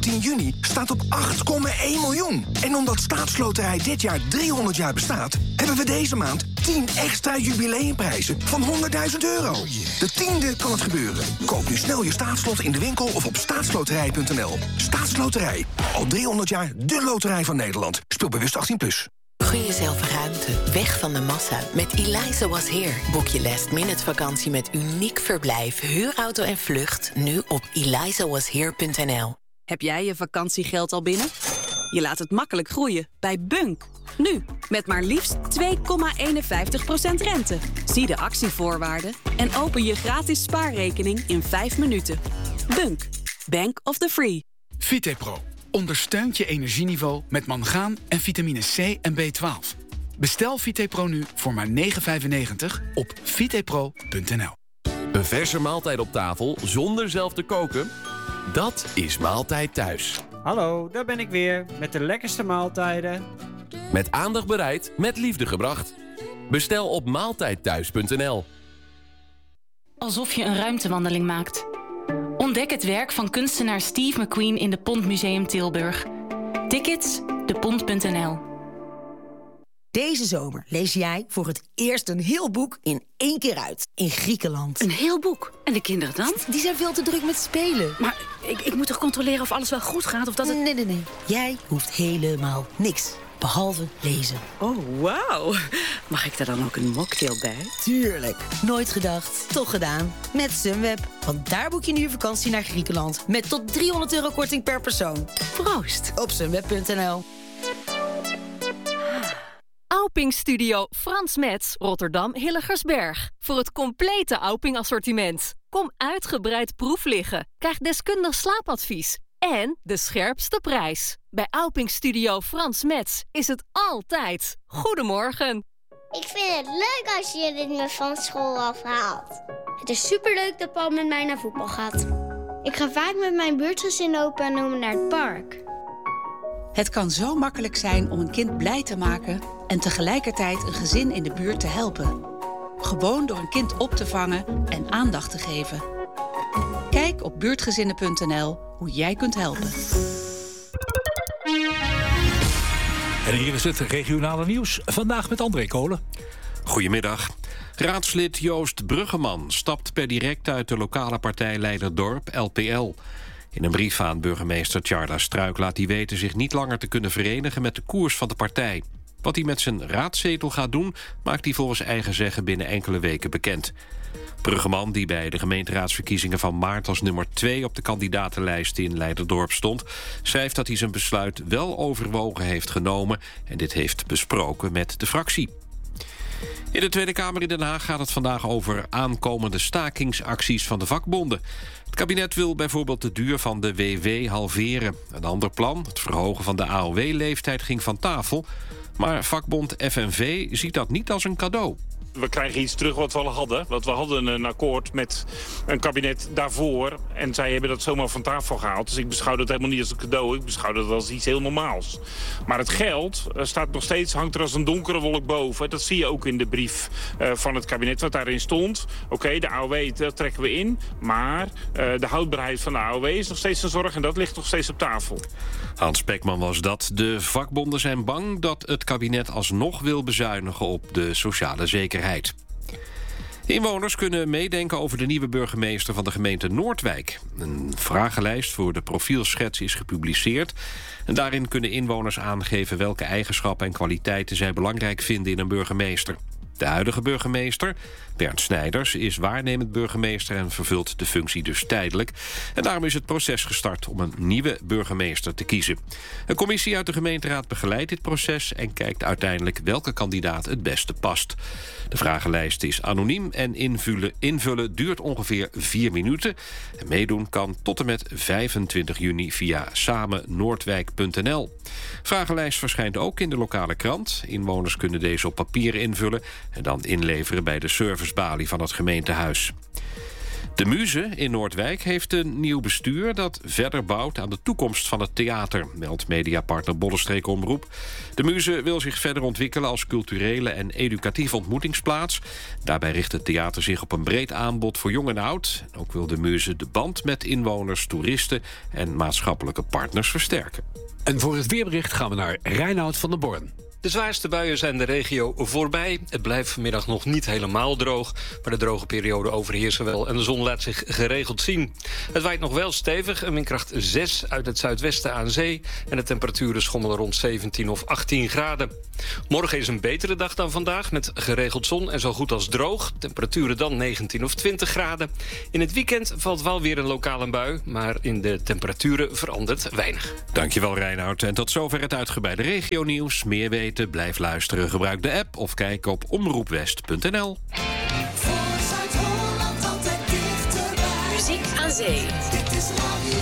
10 juni staat op 8,1 miljoen. En omdat Staatsloterij dit jaar 300 jaar bestaat, hebben we deze maand 10 extra jubileumprijzen van €100.000. De 10e kan het gebeuren. Koop nu snel je staatslot in de winkel of op staatsloterij.nl. Staatsloterij. Al 300 jaar de loterij van Nederland. Speel bewust 18+. Gun jezelf ruimte, weg van de massa. Met Eliza Was Here boek je last-minute vakantie met uniek verblijf, huurauto en vlucht nu op elizawashere.nl. Heb jij je vakantiegeld al binnen? Je laat het makkelijk groeien bij Bunk. Nu, met maar liefst 2,51% rente. Zie de actievoorwaarden en open je gratis spaarrekening in 5 minuten. Bunk, Bank of the Free. Vitepro ondersteunt je energieniveau met mangaan en vitamine C en B12. Bestel Vitepro nu voor maar €9,95 op vitepro.nl. Een verse maaltijd op tafel zonder zelf te koken? Dat is Maaltijd Thuis. Hallo, daar ben ik weer met de lekkerste maaltijden. Met aandacht bereid, met liefde gebracht. Bestel op maaltijdthuis.nl. Alsof je een ruimtewandeling maakt. Ontdek het werk van kunstenaar Steve McQueen in de Pont Museum Tilburg. Tickets, depont.nl. Deze zomer lees jij voor het eerst een heel boek in 1 keer uit. In Griekenland. Een heel boek. En de kinderen dan? Die zijn veel te druk met spelen. Maar ik moet toch controleren of alles wel goed gaat? Of dat het... Nee. Jij hoeft helemaal niks. Behalve lezen. Oh, wauw. Mag ik daar dan ook een mocktail bij? Tuurlijk. Nooit gedacht, toch gedaan. Met Sunweb. Want daar boek je nu je vakantie naar Griekenland. Met tot €300 korting per persoon. Proost. Op sunweb.nl. Auping Studio Frans Metz, Rotterdam Hilligersberg. Voor het complete Auping assortiment. Kom uitgebreid proef liggen. Krijg deskundig slaapadvies. En de scherpste prijs. Bij Auping Studio Frans Metz is het altijd. Goedemorgen. Ik vind het leuk als jullie me van school afhaalt. Het is superleuk dat Paul met mij naar voetbal gaat. Ik ga vaak met mijn buurtgezin opa en oma naar het park. Het kan zo makkelijk zijn om een kind blij te maken en tegelijkertijd een gezin in de buurt te helpen. Gewoon door een kind op te vangen en aandacht te geven. Kijk op buurtgezinnen.nl hoe jij kunt helpen. En hier is het regionale nieuws. Vandaag met André Kolen. Goedemiddag. Raadslid Joost Bruggeman stapt per direct uit de lokale partij Leiderdorp, LPL. In een brief aan burgemeester Tjarda Struik laat hij weten zich niet langer te kunnen verenigen met de koers van de partij. Wat hij met zijn raadzetel gaat doen, maakt hij volgens eigen zeggen binnen enkele weken bekend. Bruggeman, die bij de gemeenteraadsverkiezingen van maart als nummer 2 op de kandidatenlijst in Leiderdorp stond, schrijft dat hij zijn besluit wel overwogen heeft genomen en dit heeft besproken met de fractie. In de Tweede Kamer in Den Haag gaat het vandaag over aankomende stakingsacties van de vakbonden. Het kabinet wil bijvoorbeeld de duur van de WW halveren. Een ander plan, het verhogen van de AOW-leeftijd, ging van tafel. Maar vakbond FNV ziet dat niet als een cadeau. We krijgen iets terug wat we al hadden. Want we hadden een akkoord met een kabinet daarvoor. En zij hebben dat zomaar van tafel gehaald. Dus ik beschouw dat helemaal niet als een cadeau. Ik beschouw dat als iets heel normaals. Maar het geld staat nog steeds, hangt er als een donkere wolk boven. Dat zie je ook in de brief van het kabinet wat daarin stond. Oké, de AOW dat trekken we in. Maar de houdbaarheid van de AOW is nog steeds een zorg. En dat ligt nog steeds op tafel. Hans Pekman was dat. De vakbonden zijn bang dat het kabinet alsnog wil bezuinigen op de sociale zekerheid. Inwoners kunnen meedenken over de nieuwe burgemeester van de gemeente Noordwijk. Een vragenlijst voor de profielschets is gepubliceerd. En daarin kunnen inwoners aangeven welke eigenschappen en kwaliteiten zij belangrijk vinden in een burgemeester. De huidige burgemeester, Bernd Snijders, is waarnemend burgemeester en vervult de functie dus tijdelijk. En daarom is het proces gestart om een nieuwe burgemeester te kiezen. Een commissie uit de gemeenteraad begeleidt dit proces en kijkt uiteindelijk welke kandidaat het beste past. De vragenlijst is anoniem en invullen duurt ongeveer 4 minuten. En meedoen kan tot en met 25 juni via samennoordwijk.nl. Vragenlijst verschijnt ook in de lokale krant. Inwoners kunnen deze op papier invullen en dan inleveren bij de servicebalie van het gemeentehuis. De Muze in Noordwijk heeft een nieuw bestuur dat verder bouwt aan de toekomst van het theater, meldt mediapartner Bollenstreek Omroep. De Muze wil zich verder ontwikkelen als culturele en educatieve ontmoetingsplaats. Daarbij richt het theater zich op een breed aanbod voor jong en oud. Ook wil de Muze de band met inwoners, toeristen en maatschappelijke partners versterken. En voor het weerbericht gaan we naar Reinoud van der Born. De zwaarste buien zijn de regio voorbij. Het blijft vanmiddag nog niet helemaal droog, maar de droge periode overheersen wel en de zon laat zich geregeld zien. Het waait nog wel stevig, een windkracht 6 uit het zuidwesten aan zee en de temperaturen schommelen rond 17 of 18 graden. Morgen is een betere dag dan vandaag met geregeld zon en zo goed als droog. Temperaturen dan 19 of 20 graden. In het weekend valt wel weer een lokale bui, maar in de temperaturen verandert weinig. Dankjewel Reinoud. En tot zover het uitgebreide regionieuws. Meer weten, blijf luisteren, gebruik de app of kijk op omroepwest.nl. Muziek aan zee. Dit is Radio